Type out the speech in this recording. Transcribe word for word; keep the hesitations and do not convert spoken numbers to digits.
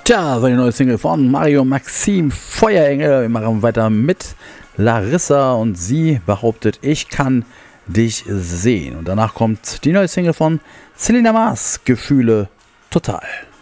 Tja, so die neue Single von Mario Maxim, Feuerengel. Wir machen weiter mit Larissa und sie behauptet, ich kann dich sehen. Und danach kommt die neue Single von Selena Mars, Gefühle total.